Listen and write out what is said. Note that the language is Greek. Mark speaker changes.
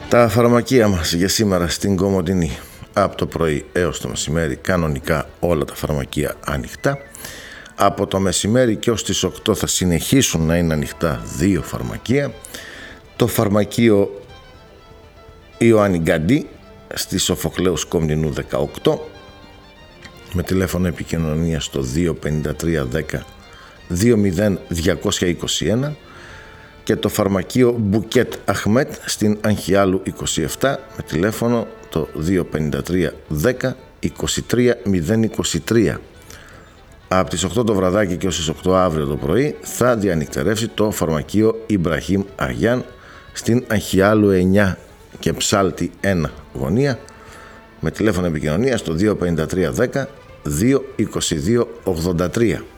Speaker 1: Τα φαρμακεία μας για σήμερα στην Κομοτηνή, από το πρωί έως το μεσημέρι, κανονικά όλα τα φαρμακεία ανοιχτά. Από το μεσημέρι και ως τις 8 θα συνεχίσουν να είναι ανοιχτά 2 φαρμακεία. Το φαρμακείο Ιωάννη Γκαντή στη Σοφοκλέους Κομνηνού 18, με τηλέφωνο επικοινωνία στο 253 10 20221, και το φαρμακείο Μπουκέτ Αχμέτ στην Αγχιάλου 27 με τηλέφωνο το 253 10 23 023. Από τις 8 το βραδάκι και ως τις 8 αύριο το πρωί θα διανυκτερεύσει το φαρμακείο Ιμπραχήμ Αγιάν στην Αγχιάλου 9 και Ψάλτη 1 γωνία με τηλέφωνο επικοινωνία στο 253 10 222 83.